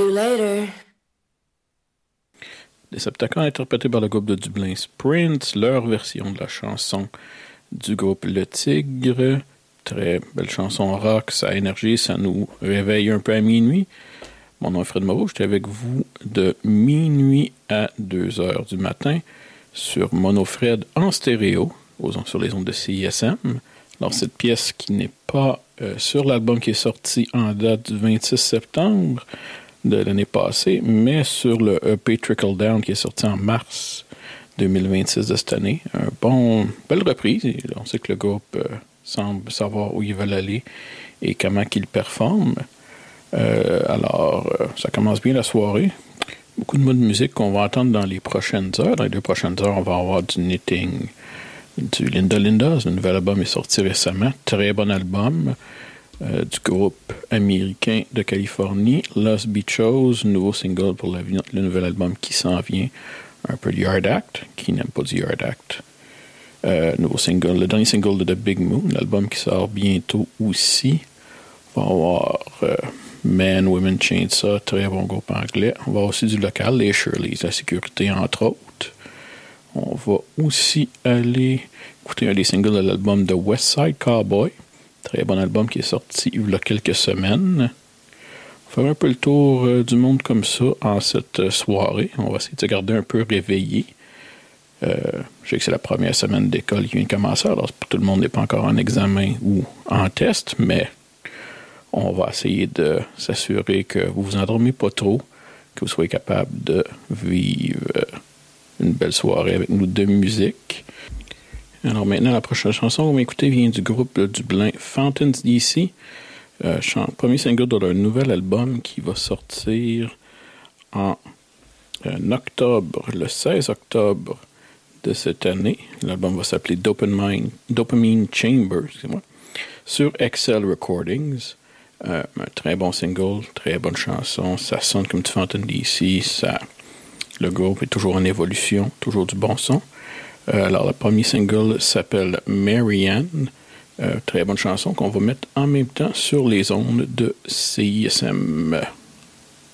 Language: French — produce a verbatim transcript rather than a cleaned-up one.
you later. Decepticons interprété par le groupe de Dublin Sprint, leur version de la chanson du groupe Le Tigre. Très belle chanson rock, ça énergie, ça nous réveille un peu à minuit. Mon nom est Fred Moreau, j'étais avec vous de minuit à deux heures du matin sur Mono-Fred en stéréo, sur les ondes de C I S M. Alors, cette pièce qui n'est pas euh, sur l'album qui est sorti en date du vingt-six septembre de l'année passée, mais sur le E P Trickle Down qui est sorti en mars deux mille vingt-six de cette année. Un bon, belle reprise. Et on sait que le groupe euh, semble savoir où ils veulent aller et comment qu'ils performent. Euh, alors, euh, ça commence bien la soirée. Beaucoup de mots de musique qu'on va entendre dans les prochaines heures. Dans les deux prochaines heures, on va avoir du Knitting, du Linda Linda. Le nouvel album est sorti récemment. Très bon album. Euh, du groupe américain de Californie, Lost Beachos, nouveau single pour le, le nouvel album qui s'en vient, un peu du Yard Act, qui n'aime pas du Yard Act. Euh, nouveau single, le dernier single de The Big Moon, l'album qui sort bientôt aussi. On va avoir euh, Man, Women, Chainsaw, très bon groupe anglais. On va avoir aussi du local, les Shirleys, la sécurité entre autres. On va aussi aller écouter un des singles de l'album de West Side Cowboy. Très bon album qui est sorti il y a quelques semaines. On va faire un peu le tour euh, du monde comme ça en cette euh, soirée. On va essayer de se garder un peu réveillé. Euh, je sais que c'est la première semaine d'école qui vient de commencer, alors tout le monde n'est pas encore en examen ou en test, mais on va essayer de s'assurer que vous vous endormez pas trop, que vous soyez capable de vivre euh, une belle soirée avec nous de musique. Alors maintenant, la prochaine chanson qu'on va écouter vient du groupe de Dublin Fountains D C. Euh, chan- premier single de leur nouvel album qui va sortir en euh, octobre, le seize octobre de cette année. L'album va s'appeler Dopamine, Dopamine Chamber, excusez-moi, sur Excel Recordings. Euh, un très bon single, très bonne chanson. Ça sonne comme du Fountain D C. Ça, le groupe est toujours en évolution, toujours du bon son. Euh, alors, le premier single s'appelle Marianne. Euh, très bonne chanson qu'on va mettre en même temps sur les ondes de C I S M.